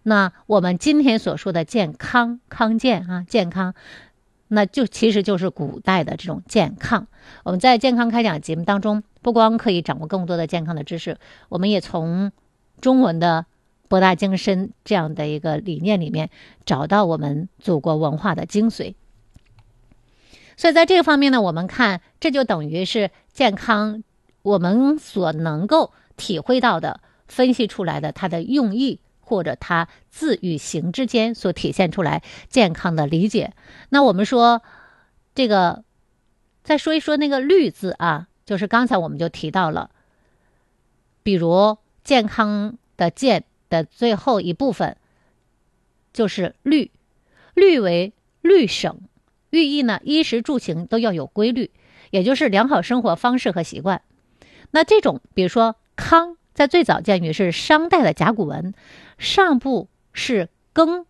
那我们今天所说的健康、康健啊，健康，那就其实就是古代的这种健康。我们在健康开讲节目当中，不光可以掌握更多的健康的知识，我们也从中文的博大精深这样的一个理念里面找到我们祖国文化的精髓。所以在这个方面呢，我们看这就等于是健康我们所能够体会到的、分析出来的它的用意，或者它字与形之间所体现出来健康的理解。那我们说这个再说一说那个律字啊，就是刚才我们就提到了，比如健康的健的最后一部分就是律，律为律省，寓意呢衣食住行都要有规律，也就是良好生活方式和习惯。那这种比如说康，在最早见于是商代的甲骨文，上部是庚，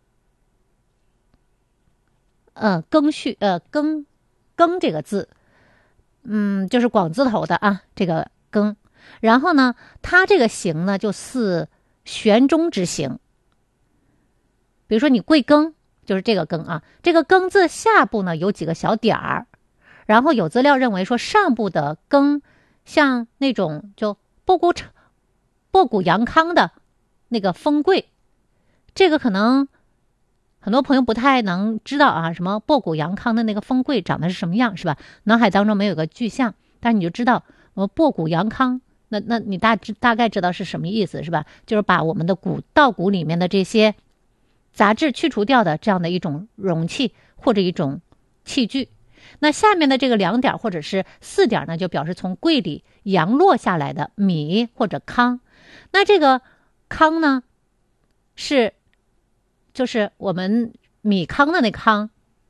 庚这个字，就是广字头的啊，这个庚。然后呢，它这个形呢就似悬中之形。比如说你贵庚，就是这个庚啊，这个庚字下部呢有几个小点儿，然后有资料认为说上部的庚像那种就博古扬康的那个丰贵，这个可能很多朋友不太能知道啊，什么博古扬康的那个丰贵长得是什么样，是吧？脑海当中没有个具象，但是你就知道博古扬康，那你大概知道是什么意思，是吧？就是把我们的稻谷里面的这些杂质去除掉的这样的一种容器或者一种器具。那下面的这个2点或者是4点呢，就表示从柜里扬落下来的米或者糠。那这个糠呢，就是我们米糠的那糠，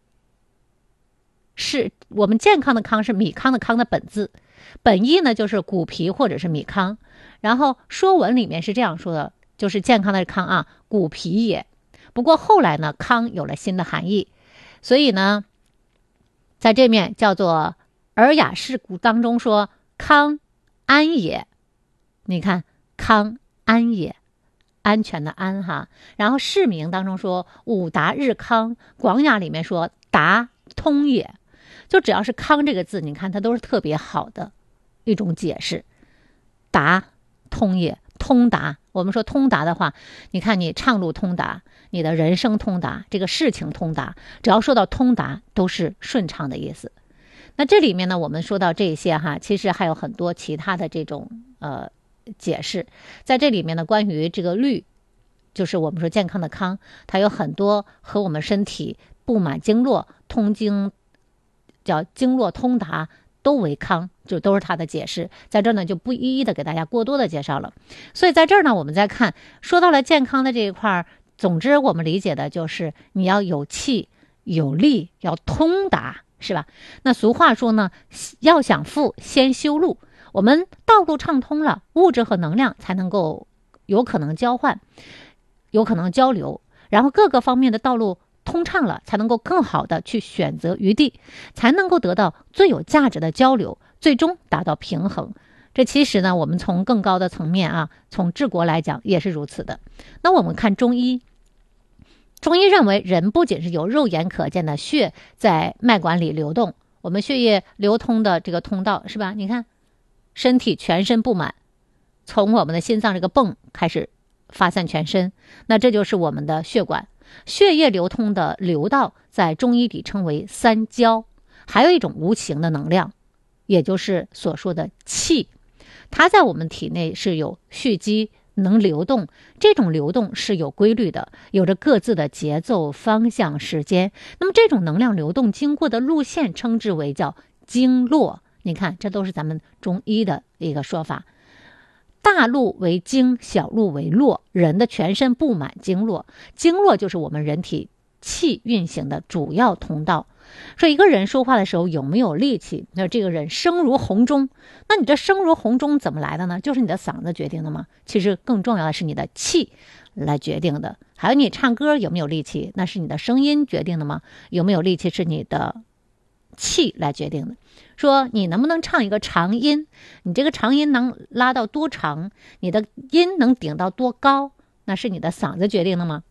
是我们健康的康，是米糠的糠的本字，本意呢就是谷皮或者是米糠。然后说文里面是这样说的，就是健康的糠啊，谷皮也。不过后来呢，糠有了新的含义，所以呢在这面叫做尔雅释古当中说康安也，你看康安也，安全的安哈。然后释名当中说五达日康，广雅里面说达通也。就只要是康这个字，你看它都是特别好的一种解释。达通也，通达。我们说通达的话，你看你畅路通达，你的人生通达，这个事情通达，只要说到通达都是顺畅的意思。那这里面呢，我们说到这些哈，其实还有很多其他的这种解释。在这里面呢，关于这个律，就是我们说健康的康，它有很多和我们身体布满经络通经，叫经络通达都为康，就都是它的解释。在这呢就不一一的给大家过多的介绍了。所以在这儿呢，我们再看说到了健康的这一块，总之我们理解的就是你要有气有力，要通达，是吧？那俗话说呢，要想富先修路，我们道路畅通了，物质和能量才能够有可能交换，有可能交流，然后各个方面的道路通畅了，才能够更好的去选择余地，才能够得到最有价值的交流，最终达到平衡。这其实呢，我们从更高的层面啊，从治国来讲也是如此的。那我们看中医，中医认为人不仅是有肉眼可见的血在脉管里流动，我们血液流通的这个通道，是吧？你看身体全身布满，从我们的心脏这个泵开始发散全身，那这就是我们的血管。血液流通的流道在中医里称为三焦。还有一种无形的能量，也就是所说的气，它在我们体内是有蓄积，能流动，这种流动是有规律的，有着各自的节奏、方向、时间。那么这种能量流动经过的路线称之为叫经络。你看这都是咱们中医的一个说法。大路为经，小路为络，人的全身布满经络，经络就是我们人体气运行的主要通道。说一个人说话的时候有没有力气，那这个人声如洪钟，那你这声如洪钟怎么来的呢？就是你的嗓子决定的吗？其实更重要的是你的气来决定的。还有你唱歌有没有力气，那是你的声音决定的吗？有没有力气是你的气来决定的。说你能不能唱一个长音，你这个长音能拉到多长，你的音能顶到多高，那是你的嗓子决定的吗？